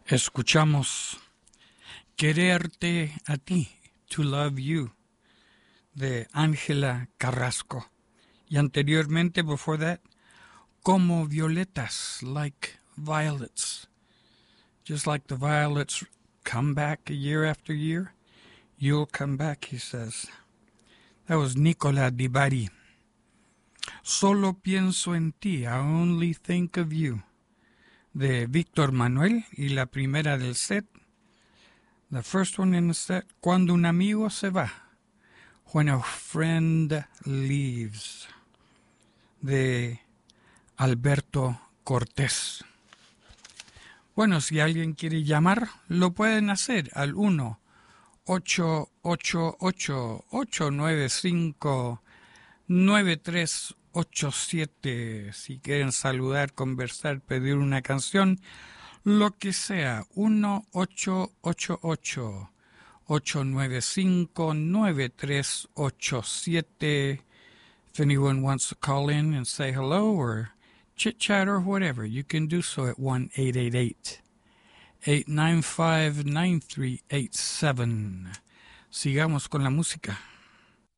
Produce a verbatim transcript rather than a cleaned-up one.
Escuchamos Quererte a ti, To Love You, de Ángela Carrasco. Y anteriormente, before that, Como violetas, like violets. Just like the violets come back year after year, you'll come back, he says. That was Nicola Di Bari. Solo pienso en ti, I only think of you, de Víctor Manuel, y la primera del set, the first one in the set, Cuando un amigo se va, When a friend leaves, de Alberto Cortés. Bueno, si alguien quiere llamar, lo pueden hacer al uno ocho ocho ocho ocho nueve cinco nueve tres ocho siete. Si quieren saludar, conversar, pedir una canción, lo que sea, uno ocho ocho ocho ocho nueve cinco nueve tres ocho siete. If anyone wants to call in and say hello or chit-chat or whatever, you can do so at one eight eight eight eight nine five nine three eight seven. Sigamos con la música.